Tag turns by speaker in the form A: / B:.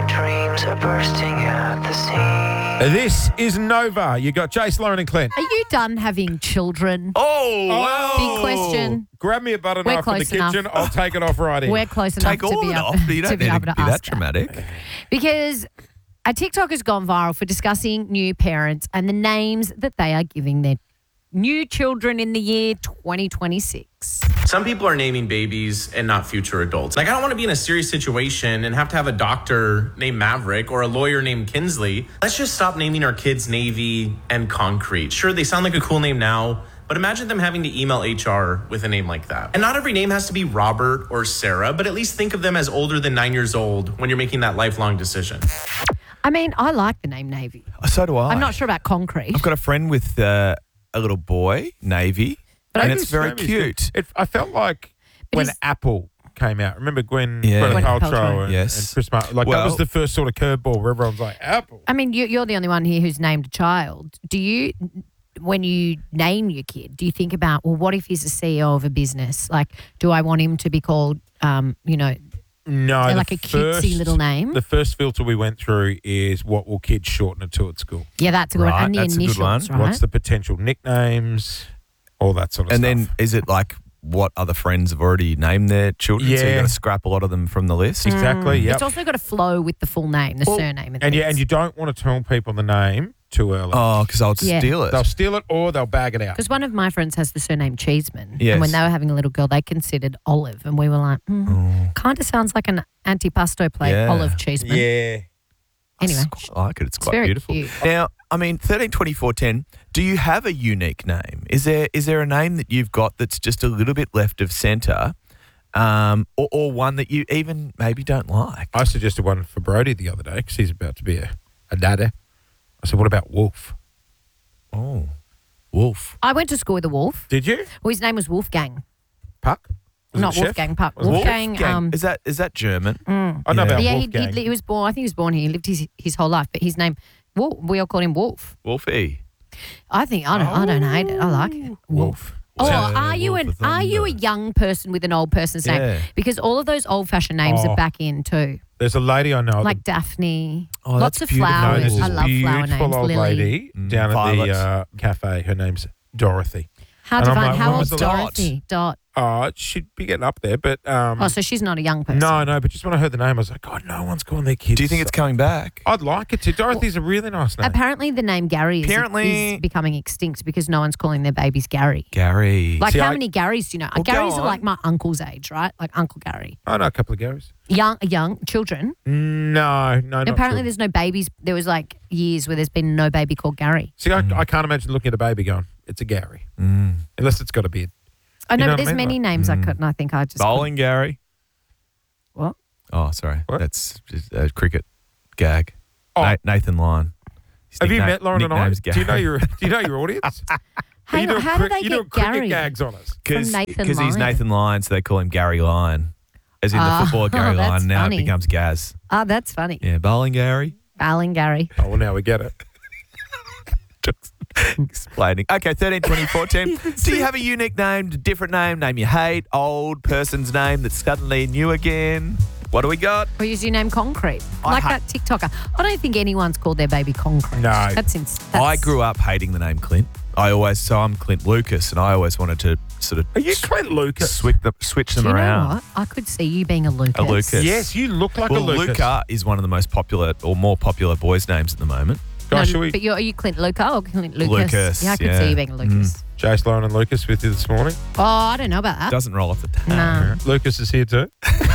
A: dreams are bursting at the seams.
B: This is Nova. You got Jace, Lauren and Clint.
C: Are you done having children?
D: Oh, wow.
C: Big question.
B: Grab me a butter
C: We're
B: knife in the
C: close enough.
B: kitchen. I'll take it off right here.
C: We're close enough
D: Take
C: to
D: all
C: be
D: of it
C: able,
D: off. You
C: to
D: don't
C: be
D: need
C: able
D: to
C: to
D: be
C: ask
D: that dramatic.
C: Because a TikTok has gone viral for discussing new parents and the names that they are giving their new children in the year 2026.
E: Some people are naming babies and not future adults. Like, I don't want to be in a serious situation and have to have a doctor named Maverick or a lawyer named Kinsley. Let's just stop naming our kids Navy and Concrete. Sure, they sound like a cool name now, but imagine them having to email HR with a name like that. And not every name has to be Robert or Sarah, but at least think of them as older than 9 years old when you're making that lifelong decision.
C: I mean, I like the name Navy.
D: So do I.
C: I'm not sure about Concrete.
D: I've got a friend with a little boy, Navy, and it's very cute.
B: I felt like when
C: it's-
B: Apple came out. Remember Gwyneth
C: Gwyneth
B: Paltrow
C: Paltrow.
B: and
D: Yes.
B: Chris Martin? Like, that
D: Well-
B: was the first sort of curveball where everyone's like, Apple.
C: I mean, you're the only one here who's named a child. Do you, when you name your kid, do you think about, well, what if he's a CEO of a business? Like, do I want him to be called,
B: No,
C: like a cutesy little name?
B: The first filter we went through is what will kids shorten it to at school?
C: Yeah, that's a good one.
D: Right,
C: And the
D: that's a good
C: initials,
D: one.
C: right?
B: What's the potential nicknames? All that sort of
D: And
B: stuff.
D: then is it like what other friends have already named their children? So
B: Yeah.
D: you've got to scrap a lot of them from the list?
B: Exactly, yep.
C: It's also got to flow with the full name, the surname.
B: And you don't want to tell people the name too early.
D: Oh, because I'll
C: Yeah.
D: steal it.
B: They'll steal it or they'll bag it out.
C: Because one of my friends has the surname Cheeseman.
D: Yes.
C: And when they were having a little girl, they considered Olive. And we were like, kind of sounds like an antipasto plate,
D: Yeah.
C: Olive Cheeseman.
B: Yeah.
C: Anyway,
D: I quite like it. It's quite
C: very
D: beautiful.
C: cute.
D: Now, I mean, 13, 24, 10, do you have a unique name? Is there a name that you've got that's just a little bit left of centre or one that you even maybe don't like?
B: I suggested one for Brody the other day because he's about to be a daddy. I said, what about Wolf?
D: Oh, Wolf.
C: I went to school with a wolf.
B: Did you?
C: Well, his name was Wolfgang.
B: Puck? Was
C: Not
B: it Chef?
C: Wolfgang Puck.
B: Was it
C: Wolfgang.
D: Is that German?
B: I know
D: Yeah.
B: about
C: Yeah,
B: Wolfgang.
C: he was born. I think he was born here. He lived his whole life, but his name, we all called him Wolf.
D: Wolfie.
C: I don't hate it. I like it.
B: Wolf.
C: Oh,
D: Yeah,
C: are you
D: Wolf of
C: a
D: Thunder.
C: young person with an old person's name?
D: Yeah.
C: Because all of those old-fashioned names
B: Oh.
C: are back in too,
B: There's a lady I know.
C: like Daphne.
D: Oh,
C: Lots
D: that's
C: of
D: beautiful.
B: No,
C: flowers.
B: there's
C: I
B: this
C: love flower
B: beautiful
C: names.
B: old
C: Lily.
B: lady down at
D: Violet.
B: the cafe. Her name's Dorothy.
C: How
B: And I'm
C: divine.
B: like,
C: How
B: when
C: old's
B: was the
C: Dorothy? Dot.
B: She'd be getting up there, but
C: Oh, so she's not a young person.
B: no, but just when I heard the name, I was like, God, no one's calling their kids.
D: Do you think it's coming back?
B: I'd like it to. Dorothy's a really nice name.
C: Apparently, the name Gary
D: Apparently-
C: is becoming extinct because no one's calling their babies Gary.
D: Gary.
C: Like,
B: See,
C: how
B: I-
C: many Garys do you know?
D: Well, go
C: Garys are
D: on.
C: like my uncle's age, right? Like Uncle Gary.
B: I know a couple of Garys.
C: Young children.
B: No, not
C: Apparently,
B: true.
C: there's no babies. There was like years where there's been no baby called Gary.
B: See, I can't imagine looking at a baby going, it's a Gary. Unless it's got a beard.
C: I know,
B: know
C: but
B: what I
C: there's
B: mean?
C: many names I couldn't. I think I just
D: Bowling Gary.
C: What?
D: Oh, sorry.
B: What?
D: That's just a cricket gag.
B: Oh.
D: Nathan Lyon. His
B: Have you
D: nickname-
B: met Lauren and I?
D: nickname's
B: Do you know
D: Gary.
B: your audience?
C: Hang on, how do they
B: you doing
C: get
B: cricket
C: Gary?
B: gags on us?
C: From Nathan
D: Because he's
C: Lyon?
D: Nathan Lyon, so they call him Gary Lyon. As in the footballer Gary
C: that's
D: Lyon. Now
C: funny.
D: it becomes Gaz.
C: Oh, that's funny.
D: Yeah, bowling Gary.
C: Bowling Gary.
B: Oh, well, now we get it.
D: Just explaining. Okay, 13, 24, 10. Do you have a unique name, a different name you hate, old person's name that's suddenly new again? What do we got?
C: Or use your name Concrete.
D: I
C: Like
D: ha-
C: that TikToker. I don't think anyone's called their baby Concrete.
B: No.
C: That's
D: I grew up hating the name Clint. So I'm Clint Lucas, and I always wanted to sort of
B: Are you Clint Lucas?
D: switch them
C: Do you
D: around.
C: know what? I could see you being a Lucas.
D: A Lucas.
B: Yes, you look like
D: Well,
B: a Lucas.
D: Luca is one of the most popular or more popular boys' names at the moment.
B: Guys,
C: No,
B: should we?
C: but are you Clint Luca or Clint Lucas?
D: Lucas,
C: Yeah, I could
D: yeah.
C: see you being a Lucas.
B: Jace, Lauren and Lucas with you this morning.
C: Oh, I don't know about that.
D: Doesn't roll off the tongue.
C: No.
B: Lucas is here too.